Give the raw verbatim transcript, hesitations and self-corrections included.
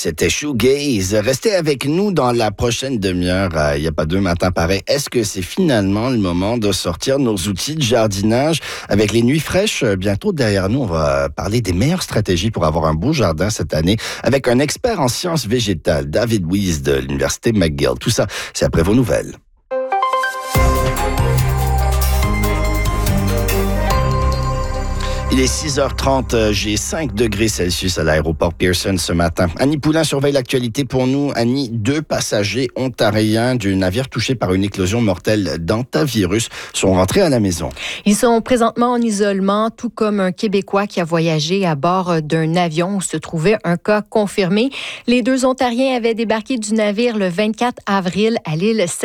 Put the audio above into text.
c'était Shoegaze. Restez avec nous dans la prochaine demi-heure. Il n'y a pas deux matins pareils. Est-ce que c'est finalement le moment de sortir nos outils de jardinage avec les nuits fraîches? Bientôt derrière nous, on va parler des meilleures stratégies pour avoir un beau jardin cette année avec un expert en sciences végétales, David Weiss de l'Université McGill. Tout ça, c'est après vos nouvelles. Il est six heures trente, j'ai cinq degrés Celsius à l'aéroport Pearson ce matin. Annie Poulain surveille l'actualité pour nous. Annie, deux passagers ontariens du navire touché par une éclosion mortelle d'hantavirus sont rentrés à la maison. Ils sont présentement en isolement, tout comme un Québécois qui a voyagé à bord d'un avion où se trouvait un cas confirmé. Les deux Ontariens avaient débarqué du navire le vingt-quatre avril à l'île